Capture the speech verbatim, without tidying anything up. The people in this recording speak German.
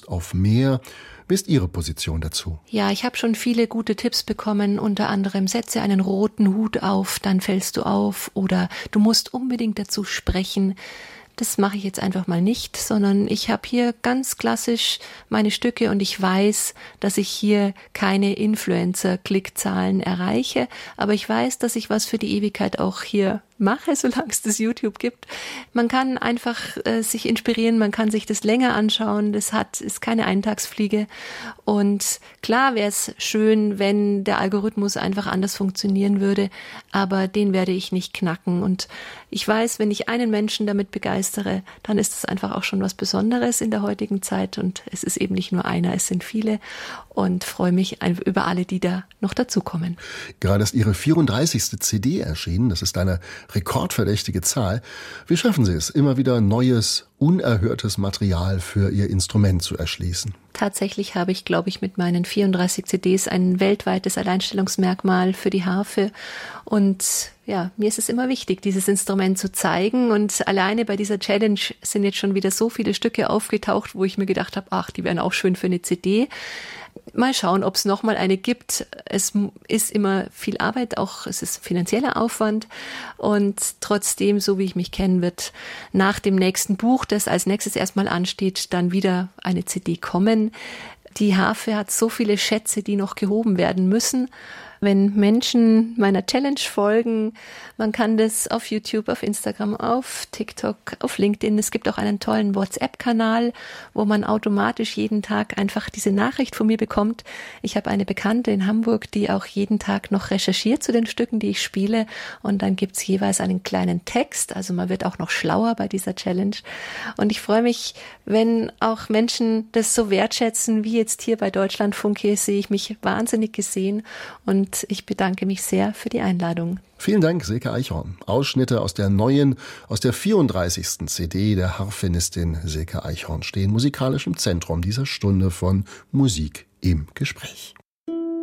Lust auf mehr. Wie ist Ihre Position dazu? Ja, ich habe schon viele gute Tipps bekommen, unter anderem setze einen roten Hut auf, dann fällst du auf, oder du musst unbedingt dazu sprechen. Das mache ich jetzt einfach mal nicht, sondern ich habe hier ganz klassisch meine Stücke und ich weiß, dass ich hier keine Influencer-Klickzahlen erreiche, aber ich weiß, dass ich was für die Ewigkeit auch hier mache, solange es das YouTube gibt. Man kann einfach äh, sich inspirieren, man kann sich das länger anschauen, das hat ist keine Eintagsfliege. Und klar wäre es schön, wenn der Algorithmus einfach anders funktionieren würde, aber den werde ich nicht knacken. Und ich weiß, wenn ich einen Menschen damit begeistere, dann ist es einfach auch schon was Besonderes in der heutigen Zeit. Und es ist eben nicht nur einer, es sind viele. Und freue mich über alle, die da noch dazukommen. Gerade ist Ihre vierunddreißigste C D erschienen. Das ist eine rekordverdächtige Zahl. Wie schaffen Sie es, immer wieder neues, unerhörtes Material für Ihr Instrument zu erschließen? Tatsächlich habe ich, glaube ich, mit meinen vierunddreißig C Ds ein weltweites Alleinstellungsmerkmal für die Harfe. Und ja, mir ist es immer wichtig, dieses Instrument zu zeigen. Und alleine bei dieser Challenge sind jetzt schon wieder so viele Stücke aufgetaucht, wo ich mir gedacht habe, ach, die wären auch schön für eine C D. Mal schauen, ob es nochmal eine gibt. Es ist immer viel Arbeit, auch es ist finanzieller Aufwand. Und trotzdem, so wie ich mich kenne, wird nach dem nächsten Buch, das als nächstes erstmal ansteht, dann wieder eine C D kommen. Die Harfe hat so viele Schätze, die noch gehoben werden müssen. Wenn Menschen meiner Challenge folgen, man kann das auf YouTube, auf Instagram, auf TikTok, auf LinkedIn. Es gibt auch einen tollen WhatsApp-Kanal, wo man automatisch jeden Tag einfach diese Nachricht von mir bekommt. Ich habe eine Bekannte in Hamburg, die auch jeden Tag noch recherchiert zu den Stücken, die ich spiele. Und dann gibt's jeweils einen kleinen Text. Also man wird auch noch schlauer bei dieser Challenge. Und ich freue mich, wenn auch Menschen das so wertschätzen, wie jetzt hier bei Deutschlandfunk. Hier sehe ich mich wahnsinnig gesehen und ich bedanke mich sehr für die Einladung. Vielen Dank, Silke Eichhorn. Ausschnitte aus der neuen, aus der vierunddreißigsten C D der Harfenistin Silke Eichhorn stehen musikalisch im Zentrum dieser Stunde von Musik im Gespräch.